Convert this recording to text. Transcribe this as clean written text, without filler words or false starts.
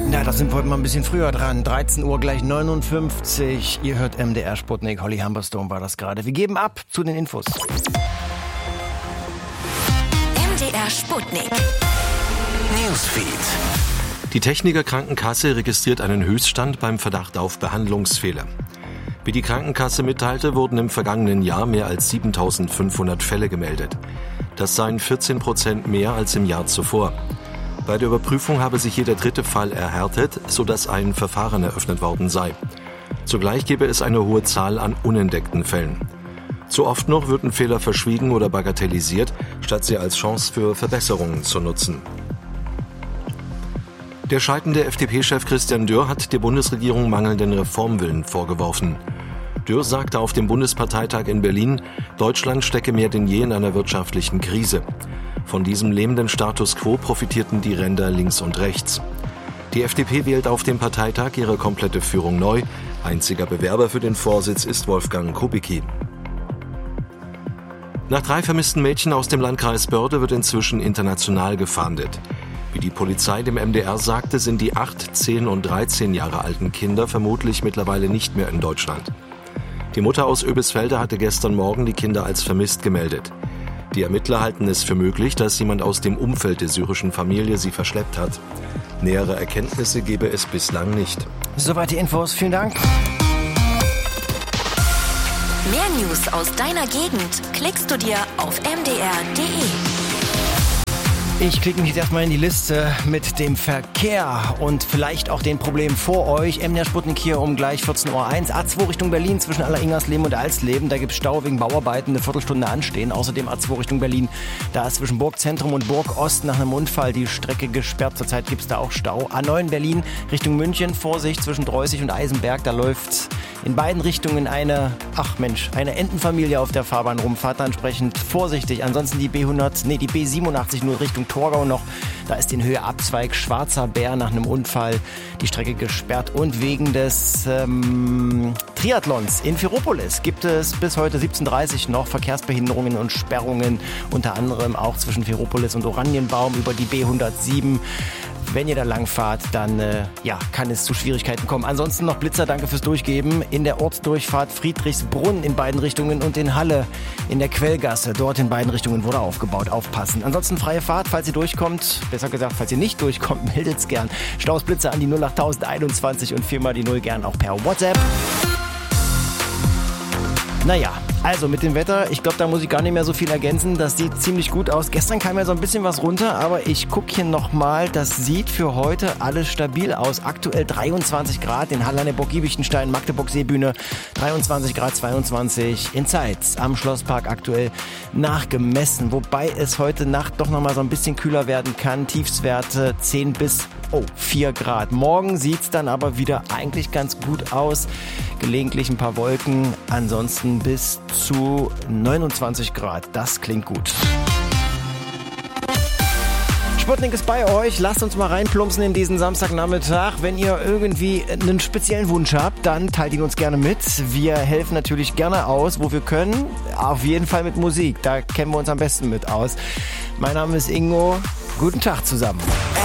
Na, da sind wir heute mal ein bisschen früher dran. 13 Uhr gleich 59. Ihr hört MDR Sputnik. Holly Humberstone war das gerade. Wir geben ab zu den Infos. MDR Sputnik. Newsfeed. Die Techniker Krankenkasse registriert einen Höchststand beim Verdacht auf Behandlungsfehler. Wie die Krankenkasse mitteilte, wurden im vergangenen Jahr mehr als 7.500 Fälle gemeldet. Das seien 14% mehr als im Jahr zuvor. Bei der Überprüfung habe sich jeder dritte Fall erhärtet, sodass ein Verfahren eröffnet worden sei. Zugleich gebe es eine hohe Zahl an unentdeckten Fällen. Zu oft noch würden Fehler verschwiegen oder bagatellisiert, statt sie als Chance für Verbesserungen zu nutzen. Der scheidende FDP-Chef Christian Dürr hat der Bundesregierung mangelnden Reformwillen vorgeworfen. Dürr sagte auf dem Bundesparteitag in Berlin, Deutschland stecke mehr denn je in einer wirtschaftlichen Krise. Von diesem lähmenden Status quo profitierten die Ränder links und rechts. Die FDP wählt auf dem Parteitag ihre komplette Führung neu. Einziger Bewerber für den Vorsitz ist Wolfgang Kubicki. Nach 3 vermissten Mädchen aus dem Landkreis Börde wird inzwischen international gefahndet. Wie die Polizei dem MDR sagte, sind die 8, 10 und 13 Jahre alten Kinder vermutlich mittlerweile nicht mehr in Deutschland. Die Mutter aus Oebisfelde hatte gestern Morgen die Kinder als vermisst gemeldet. Die Ermittler halten es für möglich, dass jemand aus dem Umfeld der syrischen Familie sie verschleppt hat. Nähere Erkenntnisse gebe es bislang nicht. Soweit die Infos. Vielen Dank. Mehr News aus deiner Gegend klickst du dir auf mdr.de. Ich klicke mich jetzt erstmal in die Liste mit dem Verkehr und vielleicht auch den Problemen vor euch. MDR Sputnik hier um gleich 14.01 Uhr. A2 Richtung Berlin zwischen Aller-Ingersleben und Alsleben. Da gibt es Stau wegen Bauarbeiten, eine Viertelstunde anstehen. Außerdem A2 Richtung Berlin. Da ist zwischen Burgzentrum und Burgost nach einem Unfall die Strecke gesperrt. Zurzeit gibt es da auch Stau. A9 Berlin Richtung München. Vorsicht zwischen Dreußig und Eisenberg. Da läuft in beiden Richtungen eine Entenfamilie auf der Fahrbahn rum. Fahrt da entsprechend vorsichtig. Ansonsten die B87 nur Richtung Torgau noch. Da ist in Höhe Abzweig Schwarzer Bär nach einem Unfall die Strecke gesperrt. Und wegen des Triathlons in Ferropolis gibt es bis heute 17:30 noch Verkehrsbehinderungen und Sperrungen. Unter anderem auch zwischen Ferropolis und Oranienbaum über die B107. Wenn ihr da lang fahrt, dann kann es zu Schwierigkeiten kommen. Ansonsten noch Blitzer, danke fürs Durchgeben. In der Ortsdurchfahrt Friedrichsbrunn in beiden Richtungen und in Halle in der Quellgasse. Dort in beiden Richtungen wurde aufgebaut. Aufpassen. Ansonsten freie Fahrt, falls ihr durchkommt. Besser gesagt, falls ihr nicht durchkommt, meldet's gern. Staus Blitzer an die 08021 und 4 mal die 0 gern auch per WhatsApp. Naja, also mit dem Wetter, ich glaube, da muss ich gar nicht mehr so viel ergänzen. Das sieht ziemlich gut aus. Gestern kam ja so ein bisschen was runter, aber ich gucke hier nochmal. Das sieht für heute alles stabil aus. Aktuell 23 Grad in Halle an der Burg Giebichenstein, Magdeburg Seebühne. 23 Grad, 22 in Zeitz am Schlosspark aktuell nachgemessen. Wobei es heute Nacht doch nochmal so ein bisschen kühler werden kann. Tiefstwerte 10 bis 4 Grad. Morgen sieht's dann aber wieder eigentlich ganz gut aus. Gelegentlich ein paar Wolken. Ansonsten bis zu 29 Grad. Das klingt gut. Sputnik ist bei euch. Lasst uns mal reinplumpsen in diesen Samstagnachmittag. Wenn ihr irgendwie einen speziellen Wunsch habt, dann teilt ihn uns gerne mit. Wir helfen natürlich gerne aus, wo wir können. Auf jeden Fall mit Musik. Da kennen wir uns am besten mit aus. Mein Name ist Ingo. Guten Tag zusammen.